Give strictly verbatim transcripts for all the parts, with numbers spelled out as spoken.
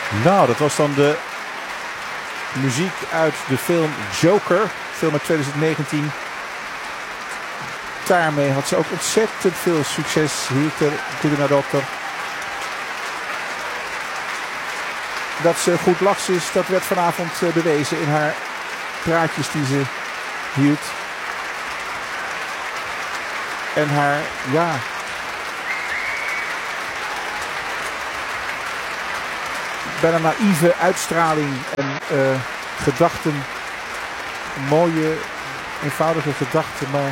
Nou, dat was dan de muziek uit de film Joker, film uit twintig negentien. Daarmee had ze ook ontzettend veel succes. Hilter Guðnadóttir. Dat ze goed lachs is, dat werd vanavond bewezen in haar praatjes die ze hield. En haar, ja... bijna naïeve uitstraling en uh, gedachten. Mooie, eenvoudige gedachten, maar...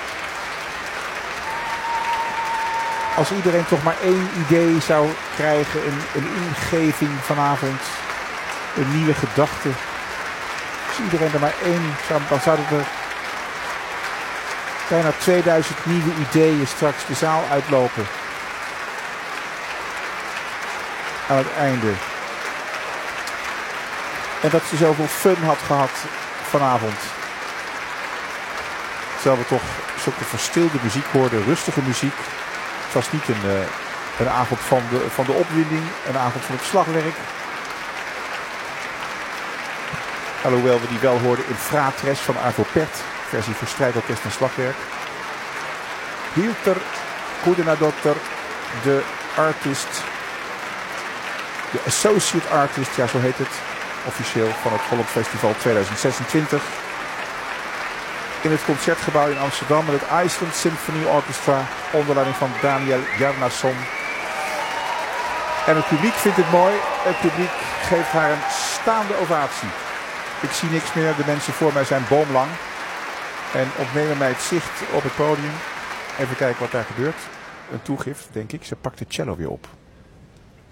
als iedereen toch maar één idee zou krijgen, een, een ingeving vanavond, een nieuwe gedachte. Als iedereen er maar één zou, dan zouden er bijna tweeduizend nieuwe ideeën straks de zaal uitlopen. Aan het einde. En dat ze zoveel fun had gehad vanavond. Terwijl we toch zulke verstilde muziek hoorden, rustige muziek. Het was niet een, uh, een avond van de, van de opwinding, een avond van het slagwerk. Alhoewel we die wel hoorden in Fratres van Arvo Pärt, versie voor strijdorkest en slagwerk. Hilter Guðnadóttir, de artist, de associate artist, ja zo heet het, officieel van het Holland Festival tweeduizend zesentwintig. In het Concertgebouw in Amsterdam met het Iceland Symphony Orchestra onder leiding van Daniel Jarnason. En het publiek vindt het mooi. Het publiek geeft haar een staande ovatie. Ik zie niks meer. De mensen voor mij zijn boomlang. En ontnemen mij het zicht op het podium. Even kijken wat daar gebeurt. Een toegift, denk ik. Ze pakt de cello weer op.